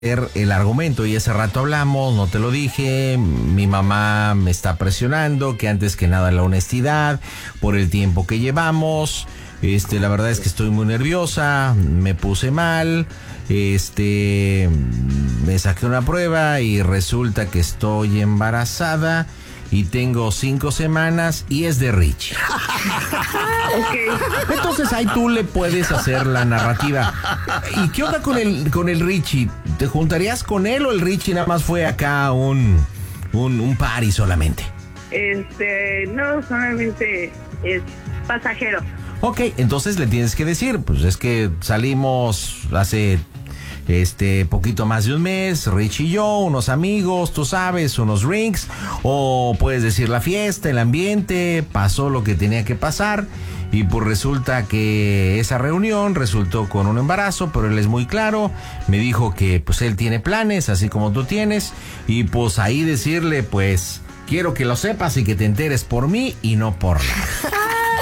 el argumento y ese rato hablamos, no te lo dije, mi mamá me está presionando, que antes que nada la honestidad, por el tiempo que llevamos, la verdad es que estoy muy nerviosa, me puse mal, me saqué una prueba y resulta que estoy embarazada y tengo 5 semanas y es de Richie. Okay. Entonces ahí tú le puedes hacer la narrativa. ¿Y qué onda con el Richie? ¿Te juntarías con él o el Richie nada más fue acá un party solamente? No, solamente es pasajero. Ok, entonces le tienes que decir, pues es que salimos hace poquito más de un mes, Rich y yo, unos amigos, tú sabes, unos drinks, o puedes decir la fiesta, el ambiente, pasó lo que tenía que pasar, y pues resulta que esa reunión resultó con un embarazo, pero él es muy claro, me dijo que pues él tiene planes, así como tú tienes, y pues ahí decirle, pues, quiero que lo sepas y que te enteres por mí y no por nada.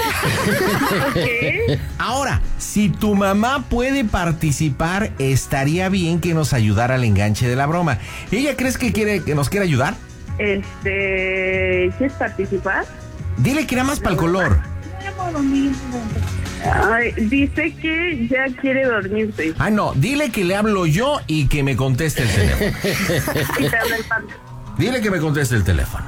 Okay. Ahora, si tu mamá puede participar, estaría bien que nos ayudara al enganche de la broma. ¿Ella crees que nos quiere ayudar? ¿Quieres participar? Dile que era más para el color. Ay, dice que ya quiere dormirse. Ah, no, dile que le hablo yo y que me conteste el teléfono. Y te habla el pan. Dile que me conteste el teléfono.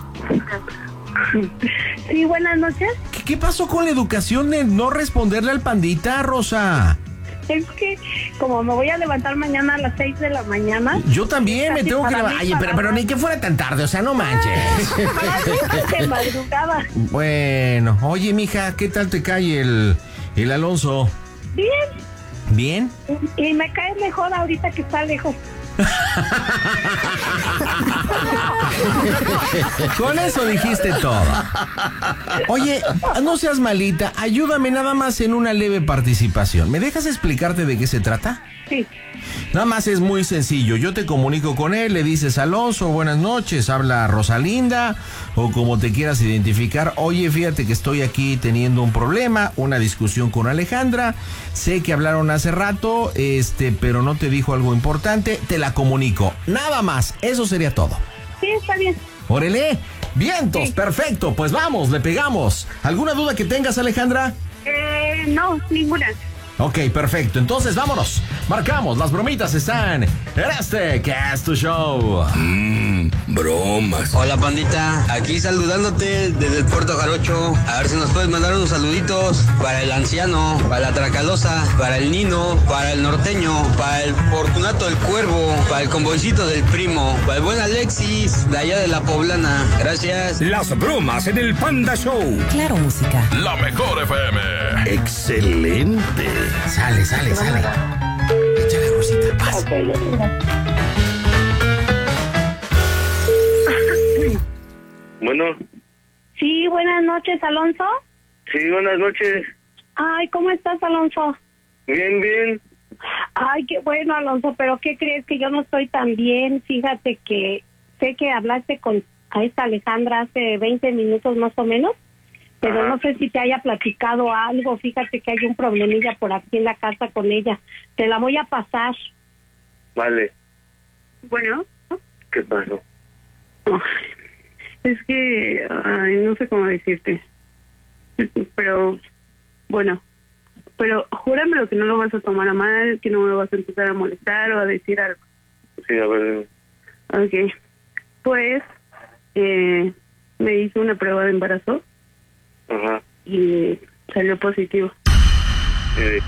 Sí, buenas noches. ¿Qué pasó con la educación de no responderle al pandita, Rosa? Es que como me voy a levantar mañana a las 6 de la mañana. Yo también me tengo que levantar. Ay, pero ni que fuera tan tarde, o sea, no manches. De madrugada. Bueno, oye, mija, ¿qué tal te cae el Alonso? Bien. ¿Bien? Y me cae mejor ahorita que está lejos. Con eso dijiste todo. Oye, no seas malita, ayúdame nada más en una leve participación. ¿Me dejas explicarte de qué se trata? Sí. Nada más es muy sencillo. Yo te comunico con él, le dices Alonso, buenas noches, habla Rosalinda, o como te quieras identificar. Oye, fíjate que estoy aquí teniendo un problema, una discusión con Alejandra. Sé que hablaron hace rato, pero no te dijo algo importante. Te la comunico. Nada más, eso sería todo. Sí, está bien. ¡Órale! ¡Vientos! Sí. Perfecto, pues vamos, le pegamos. ¿Alguna duda que tengas, Alejandra? No, ninguna. Ok, perfecto. Entonces, vámonos. Marcamos. Las bromitas están en Cast to Show. Bromas. Hola, pandita. Aquí saludándote desde el Puerto Jarocho. A ver si nos puedes mandar unos saluditos para el anciano, para la Tracalosa, para el Nino, para el norteño, para el Fortunato del Cuervo, para el convoycito del primo, para el buen Alexis, de allá de la Poblana. Gracias. Las bromas en el Panda Show. Claro, música. La mejor FM. Excelente. Sale. Échale, Rosita. Paz. Bueno, Sí, buenas noches, Alonso. sí, buenas noches. Ay, ¿cómo estás, Alonso? Bien, bien. Ay, qué bueno, Alonso, pero ¿qué crees? Que yo no estoy tan bien. Fíjate que sé que hablaste con a esta Alejandra hace 20 minutos más o menos, pero Ajá. no sé si te haya platicado algo. Fíjate que hay un problemilla por aquí en la casa con ella. Te la voy a pasar. Vale. Bueno. ¿Qué pasó? Es que, no sé cómo decirte. Pero, bueno, pero júramelo que no lo vas a tomar a mal, que no me lo vas a empezar a molestar o a decir algo. Sí, a ver. Ok. Pues, me hice una prueba de embarazo Ajá. y salió positivo. ¿Y de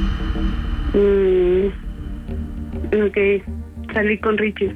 qué? Ok, salí con Richie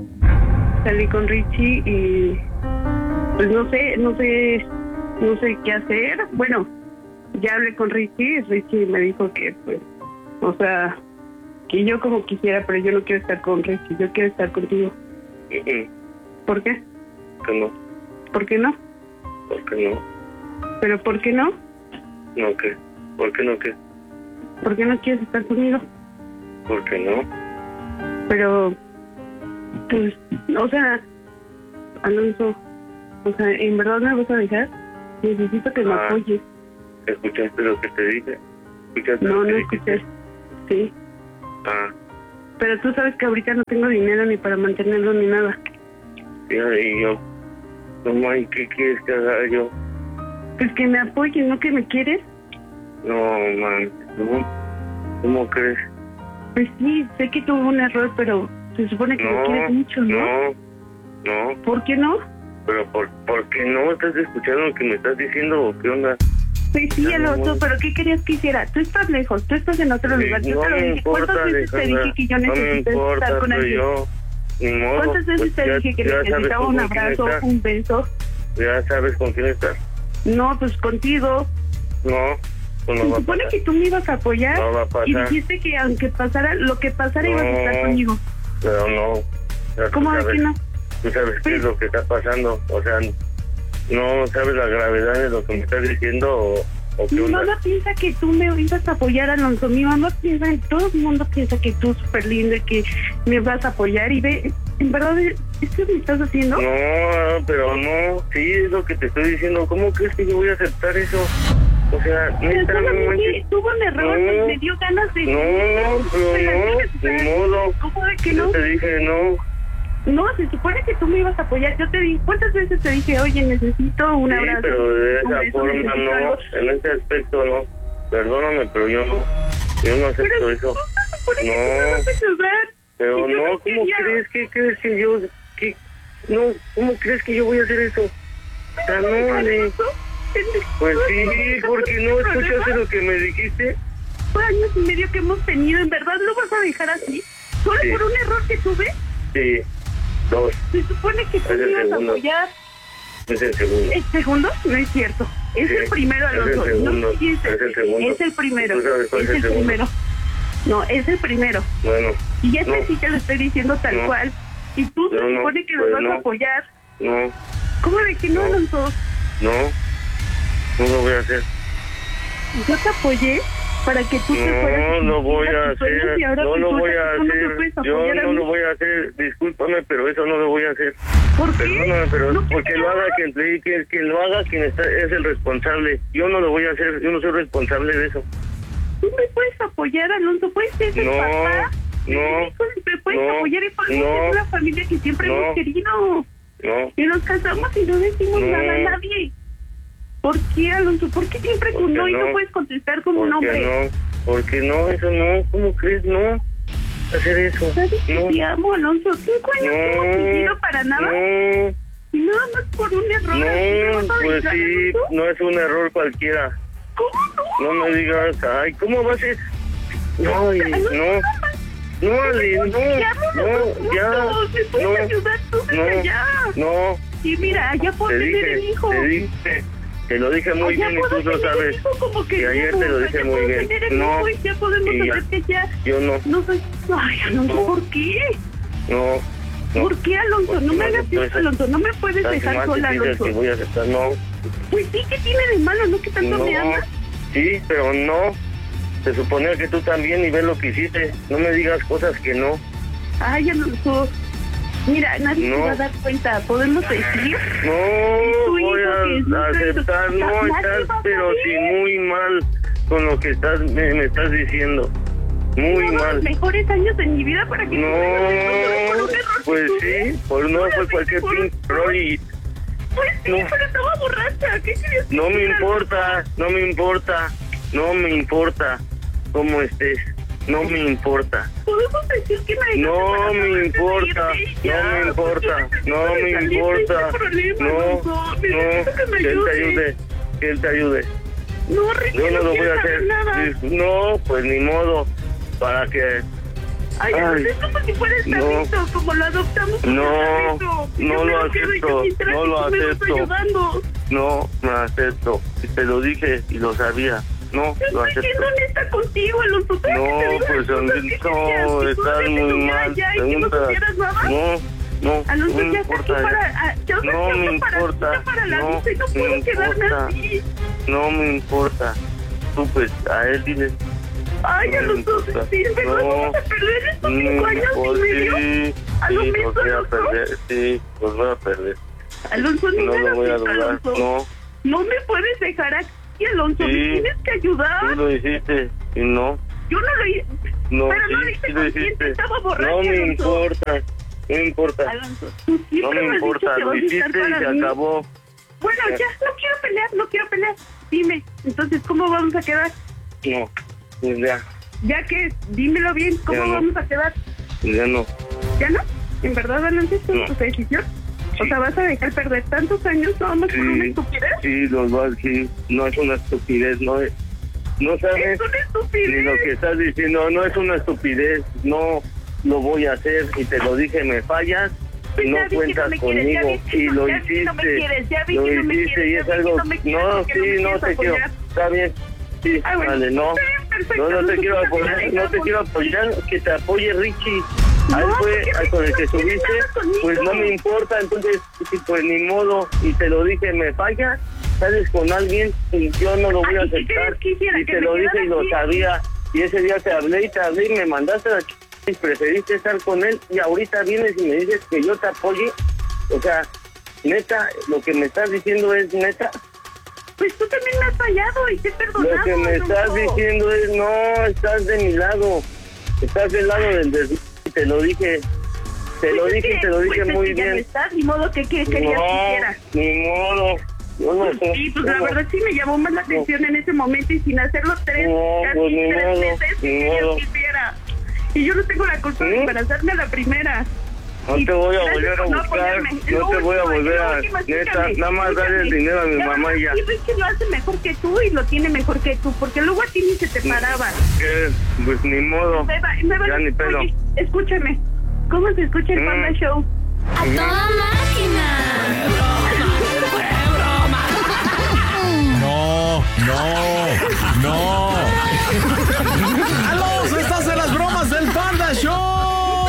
y pues no sé qué hacer. Bueno, ya hablé con Richie me dijo que pues, o sea, que yo como quisiera, pero yo no quiero estar con Richie, yo quiero estar contigo. ¿Por qué? ¿Que no? ¿Por qué no? ¿Por qué no? ¿Pero por qué no? ¿No qué? ¿Por qué no qué? ¿Por qué no quieres estar conmigo? ¿Por qué no? Pero, pues, o sea, Alonso, o sea, ¿en verdad me vas a dejar? Necesito que me apoyes. ¿Escuchaste lo que te dije? ¿Escuchaste No, lo que no dijiste? escuché. Sí. Ah, Pero tú sabes que ahorita no tengo dinero ni para mantenerlo ni nada. Y yo, mamá, ¿y qué quieres que haga yo? Pues que me apoyen, ¿no que me quieres? No, man, ¿cómo crees? Pues sí, sé que tuve un error, pero se supone que me quieres mucho, ¿no? No. ¿Por qué no? Pero ¿por qué no estás escuchando lo que me estás diciendo o qué onda? Pues sí, Alonso, pero ¿qué querías que hiciera? Tú estás lejos, tú estás en otro lugar. Yo te lo dije. ¿Cuántas veces te dije que yo necesitaba estar con alguien? Ni modo. ¿Cuántas veces Pues te dije que necesitaba un abrazo, un beso? Ya sabes con quién estás. No, pues contigo. No, pues no Se va a supone pasar. que tú me ibas a apoyar. No va a pasar. Y dijiste que aunque pasara, lo que pasara ibas a estar conmigo. Pero no. Ya ¿Cómo de que no? Tú sabes qué es lo que está pasando. O sea, no sabes la gravedad de lo que me estás diciendo o qué Mi onda. mamá piensa que tú me ibas a apoyar, Alonso. Mi mamá piensa, todo el mundo piensa que tú súper lindo y que me vas a apoyar. Y ve, en verdad, ¿esto me estás haciendo? No, pero no. Sí, es lo que te estoy diciendo. ¿Cómo crees que yo voy a aceptar eso? O sea, neta, no Solamente manches. tuvo un error, No. me dio ganas de... Pero ni modo. ¿Cómo de que Yo no? te dije no. No, se supone que tú me ibas a apoyar. Yo te dije, ¿cuántas veces te dije, oye, necesito un Sí, abrazo? pero de un esa beso, forma necesito no. algo? En ese aspecto no. Perdóname, pero yo no. Yo no acepto Pero eso. se supone que tú me vas a ayudar. Pero Y yo no, ¿cómo quería. crees? ¿Qué crees que yo...? ¿Qué? No, ¿cómo crees que yo voy a hacer eso? O sea, no, Ale. Pues sí, porque no escuchaste lo que me dijiste. Años y medio que hemos tenido, ¿en verdad lo vas a dejar así? ¿Solo Sí. por un error que tuve? Sí, 2, Se supone que tú Es el me ibas a segundo. apoyar. es el segundo. ¿El segundo? No es cierto. Es Sí, el primero, es el Alonso. segundo, No pienses. es el segundo. Es el primero. ¿Tú sabes cuál Es es el el segundo? primero. No, es el primero. Bueno, Y este no. sí te lo estoy diciendo tal No. cual. Y tú se Pero no, supone que me pues vas no. a apoyar. no, ¿Cómo de que no, No. Alonso? no lo voy a hacer. Yo te apoyé para que tú te fueras. No y lo voy cumplieras a tus sueños hacer, y ahora no lo resulta voy que a tú no me hacer, puedes yo apoyar a no mí. lo voy a hacer, discúlpame, pero eso no lo voy a hacer. ¿Por qué? Perdóname, pero ¿No porque te lo haga queda? quien lo haga, quien está, es el responsable. Yo no lo voy a hacer, yo no soy responsable de eso. Tú me puedes apoyar, Alonso. Puedes ser el No, papá. no, Me puedes no, apoyar y por no, es la familia que siempre no. hemos querido. No, Y nos casamos y no decimos No. nada a nadie. ¿Por qué, Alonso? ¿Por qué siempre ¿Por con qué no y no no? puedes contestar con un ¿por qué hombre? no? Porque no, eso no, ¿cómo crees? No, hacer eso. ¿Sabes que No, te amo, Alonso? 5 años no hemos vivido para nada. no, Y nada más por un error. no, ¿No pues sabes, sí, Alonso? no es un error cualquiera. ¿Cómo no? No me digas, ay, ¿cómo va a ser? No, Ale, no, no, Ale, no, ya, ¿Me puedes no, ayudar tú desde no, allá? no, Y mira, ya puedo te tener el dije, hijo. te lo dije muy Ya bien y puedo tú lo tener el sabes. hijo como que Y ayer te lo dije ya muy puedo bien. tener el No, hijo y ya podemos y ya. saber que ya Yo no, no soy... Ay, Alonso, No. ¿por qué? no, no. ¿Por qué, Alonso? Porque No me no hagas acepto eso, eso. Alonso. No me puedes Estás dejar mal, sola, si dices Alonso. que voy a aceptar, no, Pues sí, ¿qué tiene de malo? ¿No que tanto me no, amas? sí, pero no. Se suponía que tú también y ves lo que hiciste. No me digas cosas que no. Ay, Alonso. Mira, nadie No. se va a dar cuenta. ¿Podemos decir? No, Tu voy hijo que a es nuestro- aceptar, no, Nadie estás, va a pero saber. sí muy mal con lo que estás me estás diciendo. Muy Uno de mal. los mejores años de mi vida para que tú me hagas por No, un error pues que tuve. sí, por no fue cualquier Por un- pinche error y Pues sí, No. pero estaba borracha. ¿Qué querías que no me hiciera? importa, no me importa, no me importa cómo estés, no me importa. Podemos decir que me No dejaste me para importa, irte y no ya, me importa, porque no necesito me salir de importa, este problema, no, Alonso. Necesito que me que él te ayudes. ayude, que él te ayude. No, Ricky, Yo no lo voy quiero a hacer. saber nada. No, pues ni modo. Para que. Ay, Ay, es como si fuera el no. perrito, como lo adoptamos. como No, el perrito. no Yo me lo quedo acepto, yo mientras no y lo tú me vas acepto. ayudando. No, me acepto. Y te lo dije y lo sabía. No, Yo lo estoy acepto. siendo honesta contigo, Alonso. Pero No, que te digo pues las cosas que no, querías, que estás solamente muy estuvieras mal. ya y que no Pregunta. supieras nada. No, Alonso, no me ya está aquí importa. para... Ya No me importa. para la No luz y no me puedo quedarme importa. así. No me importa. Tú, pues, a él dile. Ay, No me Alonso, importa. sí, ¿verdad? No. Vamos a perder estos 5 años y medio. Sí, A lo sí, mismo, los voy a Alonso. perder. Sí, los voy a perder. Alonso, no No me lo hagas voy a esto, dudar. Alonso. No, No me puedes dejar aquí, Alonso. Sí. Me tienes que ayudar. tú lo hiciste y no. Yo no lo hice. No, Pero no sí, dijiste sí lo con quién, hiciste. estaba borracho, No me Alonso. importa, no me importa. Alonso, tú siempre No me has dicho importa, que lo vas a estar hiciste y para se mí. acabó. Bueno, ya, no quiero pelear. Dime, entonces, ¿cómo vamos a quedar? No, pues ya, Ya que, dímelo bien, ¿cómo Ya no. vamos a quedar? pues ya no. ¿Ya no? ¿En verdad, Alonso, es No. tu decisión? O sea, ¿vas a dejar perder tantos años nada más por una estupidez? Sí, los voy a decir, no es una estupidez, no sabes Es una ni estupidez. lo que estás diciendo, no es una estupidez, no lo voy a hacer y te lo dije, me fallas y no Ya vi que cuentas no me quieres, conmigo ya vi que y lo ya vi que no me hiciste, quieres, ya vi lo que no me hiciste quieres, y ya es vi que algo, no me quieres, no, porque no me sí, no quieres te quiero, apoyar. está bien, sí, Ah, bueno, vale, no, está bien, perfecto, no te quiero nosotros apoyar, ya no te dejamos. quiero apoyar, que te apoye Richie. No, A él fue porque al con el que no tiene subiste, nada conmigo. pues no me importa, entonces sí, pues ni modo, y te lo dije, me falla, sales con alguien y yo no lo voy a Ay, ¿qué aceptar, quisiera? y ¿Que te me lo dije quedara y lo aquí? sabía, y ese día te hablé y me mandaste a la y preferiste estar con él, y ahorita vienes y me dices que yo te apoye, o sea, neta, lo que me estás diciendo es neta. Pues tú también me has fallado y te he perdonado. Lo que me estás Alonso. diciendo es, no, estás de mi lado, estás del lado del desvío, y te lo dije, Pues es que, y te lo dije pues es muy que ya no bien. estás, ni modo que querías que hiciera. Ni modo, yo no sé. Sí, pues la No, verdad sí me llamó más la atención en ese momento y sin hacerlo No, pues ni tres modo, meses ni que querías modo. que hiciera. Y yo no tengo la culpa de ¿Sí? embarazarme a la primera. No Y te voy a gracias volver a por no buscar, apoyarme. no te voy a volver a... Última, Neta, escúchame, nada más dale el escúchame. dinero a mi La mamá verdad, y ya. Sí, Richie lo hace mejor que tú y lo tiene mejor que tú, porque luego a ti ni se te paraba. ¿Qué? Pues ni modo, ya ni pedo. Oye, escúchame, ¿cómo se escucha el Panda Show? ¡A toda máquina! No. ¡Alonso, estás en las bromas del Panda Show!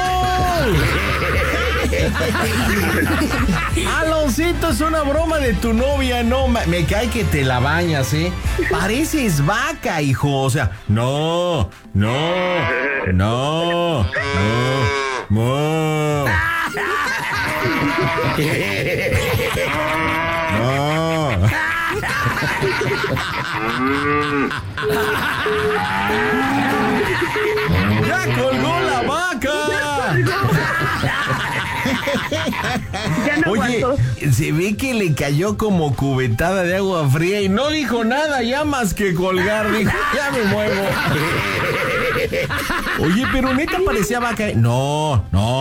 Aloncito, es una broma de tu novia, no, me cae que te la bañas, ¿eh? Pareces vaca, hijo, o sea, no. ¡Ya colgó la vaca! Ya no Oye, aguanto. se ve que le cayó como cubetada de agua fría y no dijo nada ya más que colgar, dijo, ya me muevo. Oye, pero neta parecía vaca. No.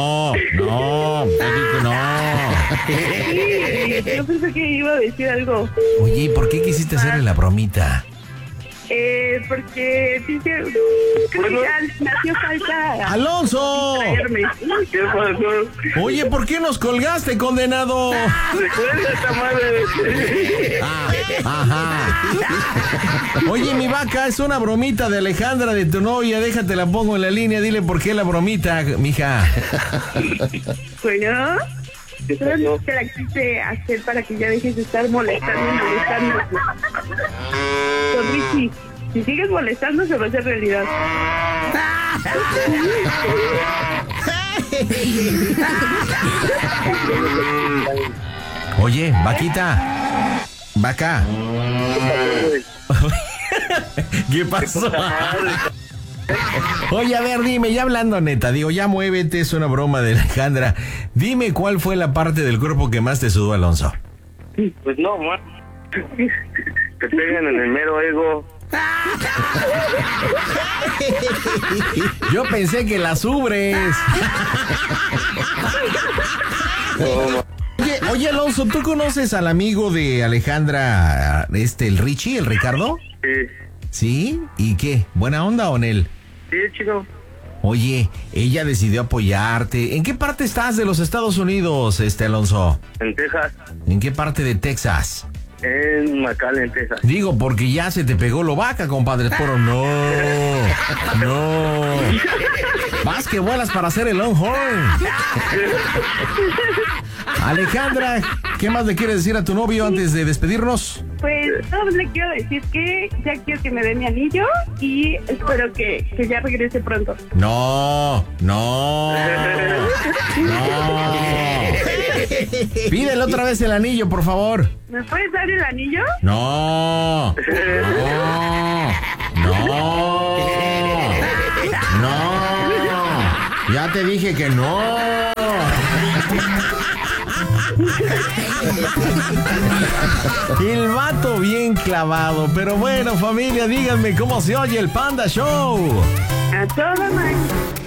Sí, yo pensé que iba a decir algo. Oye, ¿y por qué quisiste hacerle la bromita? Porque dije, creo que ya me hacía falta ¡Alonso! traerme. ¿Qué pasó? Oye, ¿por qué nos colgaste, condenado? Recuerda esta madre. Ajá. Oye, mi vaca, es una bromita de Alejandra, de tu novia. Déjate, la pongo en la línea. Dile por qué la bromita, mija. Bueno, ¿Qué solo pasó? te la quise hacer para que ya dejes de estar molestando. Con Richie, si sigues molestando se va a hacer realidad. Oye, vaquita. Vaca. ¿Qué pasó? Oye, a ver, dime, ya hablando neta, digo, ya muévete, es una broma de Alejandra. Dime cuál fue la parte del cuerpo que más te sudó, Alonso. Pues no, man. Te pegan en el mero ego. Yo pensé que las ubres. Oye, Alonso, ¿tú conoces al amigo de Alejandra, el Richie, el Ricardo? Sí, ¿Sí? ¿Y qué? ¿Buena onda o en él? sí, chico. Oye, ella decidió apoyarte. ¿En qué parte estás de los Estados Unidos, Alonso? En Texas, ¿En qué parte de Texas? en McAllen, Texas. Digo, porque ya se te pegó lo vaca, compadre. Pero no. Vas que vuelas para hacer el Longhorn. Alejandra, ¿qué más le quieres decir a tu novio antes de despedirnos? Pues solo le quiero decir que ya quiero que me dé mi anillo y espero que ya regrese pronto. No. Pídele otra vez el anillo, por favor. ¿Me puedes dar el anillo? No. No, ya te dije que no. El vato bien clavado, pero bueno, familia, díganme cómo se oye el Panda Show. A toda máquina.